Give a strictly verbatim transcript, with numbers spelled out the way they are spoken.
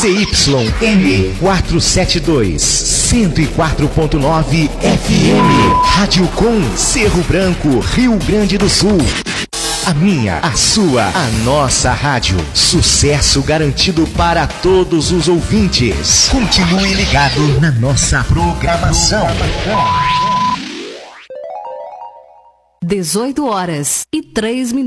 C Y M quatrocentos e setenta e dois, cento e quatro ponto nove F M. Rádio Com, Cerro Branco, Rio Grande do Sul. A minha, a sua, a nossa rádio. Sucesso garantido para todos os ouvintes. Continue ligado na nossa programação. dezoito horas e três minutos.